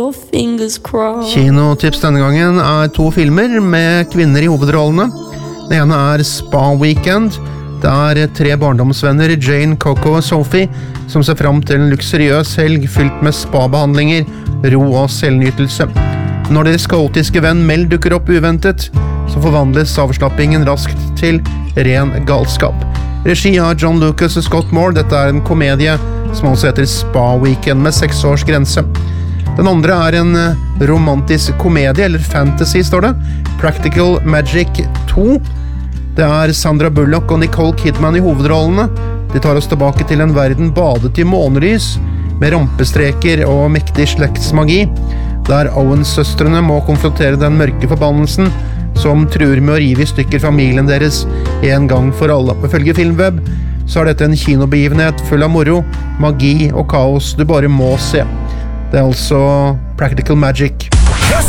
Kinotips denne gangen to filmer med kvinner i hovedrollene. Den ene Spa Weekend. Det 3 barndomsvenner, Jane, Coco og Sophie, som ser frem til en luksuriøs helg fylt med spa-behandlinger, ro og selvnytelse. Når deres kaotiske venn Mel dukker opp uventet, så forvandles avslappingen raskt til ren galskap. Regi av John Lucas og Scott Moore. Dette en komedie som også heter Spa Weekend med 6 års grense. Den andre en romantisk komedie, eller fantasy står det. Practical Magic 2. Det Sandra Bullock og Nicole Kidman i hovedrollene. De tar oss tilbake til en verden badet i månelys, med rampestreker og mektig slektsmagi, der Owens-søstrene må konfrontere den mørke forbannelsen som truer med å rive i stykker familien deres en gang for alle. Ifølge Filmweb så dette en kinobegivenhet full av moro, magi og kaos du bare må se. Det altså Practical Magic.